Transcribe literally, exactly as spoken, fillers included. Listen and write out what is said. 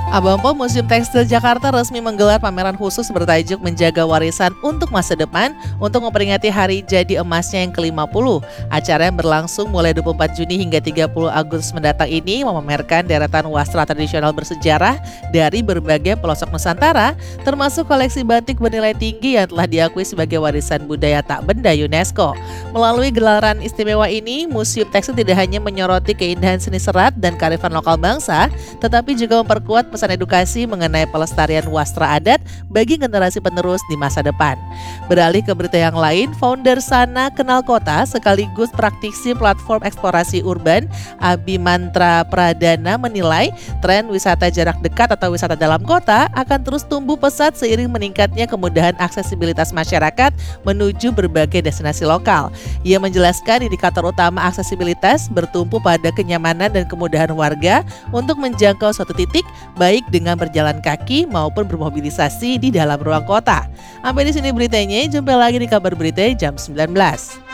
Abang Po Museum Tekstil Jakarta resmi menggelar pameran khusus bertajuk Menjaga Warisan untuk Masa Depan untuk memperingati Hari Jadi Emasnya yang ke lima puluh. Acara yang berlangsung mulai dua puluh empat Juni hingga tiga puluh Agustus mendatang ini memamerkan deretan wastra tradisional bersejarah dari berbagai pelosok Nusantara, termasuk koleksi batik bernilai tinggi yang telah diakui sebagai warisan budaya tak benda UNESCO. Melalui gelaran istimewa ini, Museum Tekstil tidak hanya menyoroti keindahan seni serat dan kearifan lokal bangsa, tetapi juga memperkuat pesan edukasi mengenai pelestarian wastra adat bagi generasi penerus di masa depan. Beralih ke berita yang lain, founder Sana Kenal Kota sekaligus praktisi platform eksplorasi urban Abimantra Pradana menilai tren wisata jarak dekat atau wisata dalam kota akan terus tumbuh pesat seiring meningkatnya kemudahan aksesibilitas masyarakat menuju berbagai destinasi lokal. Ia menjelaskan indikator utama aksesibilitas bertumpu pada kenyamanan dan kemudahan warga untuk menjangkau suatu titik, baik dengan berjalan kaki maupun bermobilisasi di dalam ruang kota. Sampai di sini beritanya, jumpa lagi di kabar berita jam sembilan belas.